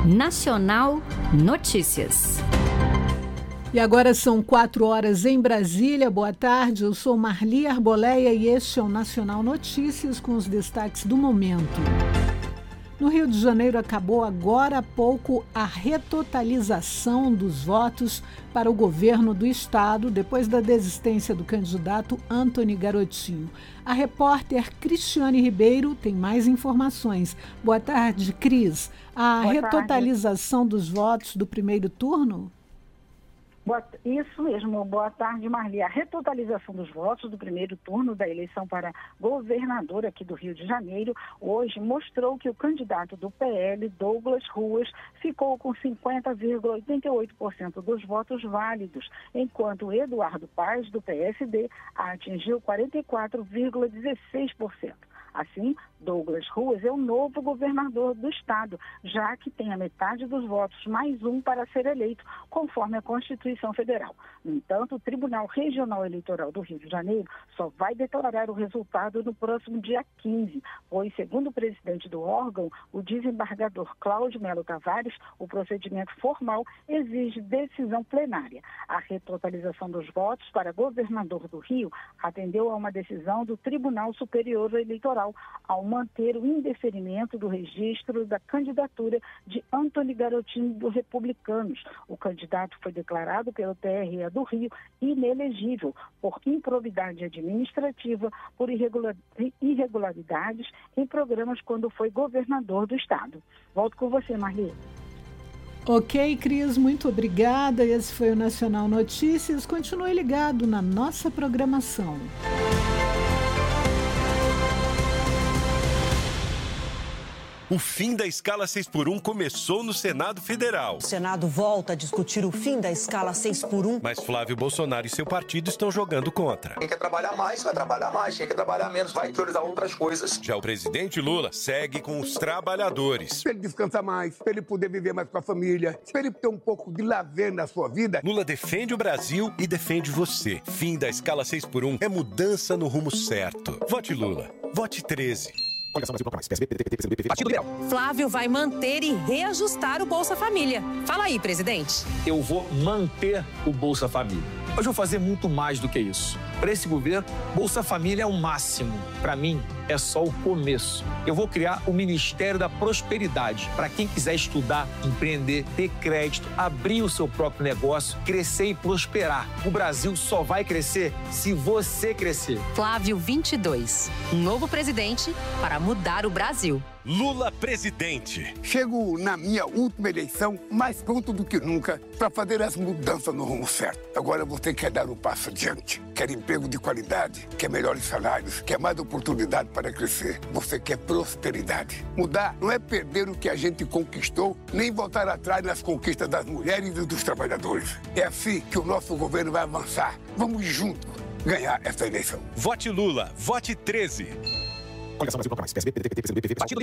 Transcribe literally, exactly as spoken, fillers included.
Nacional Notícias. E agora são quatro horas em Brasília. Boa tarde, eu sou Marli Arboleia e este é o Nacional Notícias com os destaques do momento. No Rio de Janeiro acabou agora há pouco a retotalização dos votos para o governo do estado depois da desistência do candidato Antony Garotinho. A repórter Cristiane Ribeiro tem mais informações. Boa tarde, Cris. A Boa retotalização tarde. dos votos do primeiro turno? Boa, isso mesmo, boa tarde, Marli. A retotalização dos votos do primeiro turno da eleição para governador aqui do Rio de Janeiro hoje mostrou que o candidato do P L, Douglas Ruas, ficou com cinquenta vírgula oitenta e oito por cento dos votos válidos, enquanto Eduardo Paes, do P S D, atingiu quarenta e quatro vírgula dezesseis por cento. Assim, Douglas Ruas é o novo governador do estado, já que tem a metade dos votos mais um para ser eleito, conforme a Constituição Federal. No entanto, o Tribunal Regional Eleitoral do Rio de Janeiro só vai declarar o resultado no próximo dia quinze, pois, segundo o presidente do órgão, o desembargador Cláudio Melo Tavares, o procedimento formal exige decisão plenária. A retotalização dos votos para governador do Rio atendeu a uma decisão do Tribunal Superior Eleitoral, ao manter o indeferimento do registro da candidatura de Antony Garotinho dos Republicanos. O candidato foi declarado pelo T R E do Rio inelegível por improbidade administrativa, por irregular, irregularidades em programas quando foi governador do estado. Volto com você, Marli. Ok, Cris, muito obrigada. Esse foi o Nacional Notícias. Continue ligado na nossa programação. O fim da escala seis por um começou no Senado Federal. O Senado volta a discutir o fim da escala seis por um. Mas Flávio Bolsonaro e seu partido estão jogando contra. Quem quer trabalhar mais, vai trabalhar mais. Quem quer trabalhar menos, vai priorizar outras coisas. Já o presidente Lula segue com os trabalhadores. Para ele descansar mais, para ele poder viver mais com a família, para ele ter um pouco de lazer na sua vida. Lula defende o Brasil e defende você. Fim da escala seis por um é mudança no rumo certo. Vote Lula. Vote treze. Flávio vai manter e reajustar o Bolsa Família. Fala aí, presidente. Eu vou manter o Bolsa Família. Mas eu vou fazer muito mais do que isso. Para esse governo, Bolsa Família é o máximo. Para mim, é só o começo. Eu vou criar o Ministério da Prosperidade para quem quiser estudar, empreender, ter crédito, abrir o seu próprio negócio, crescer e prosperar. O Brasil só vai crescer se você crescer. Flávio vinte e dois. Um novo presidente para mudar o Brasil. Lula presidente. Chego na minha última eleição mais pronto do que nunca para fazer as mudanças no rumo certo. Agora você quer dar um passo adiante. Quer emprego de qualidade, quer melhores salários, quer mais oportunidade para crescer. Você quer prosperidade. Mudar não é perder o que a gente conquistou, nem voltar atrás nas conquistas das mulheres e dos trabalhadores. É assim que o nosso governo vai avançar. Vamos juntos ganhar essa eleição. Vote Lula. Vote treze. Partido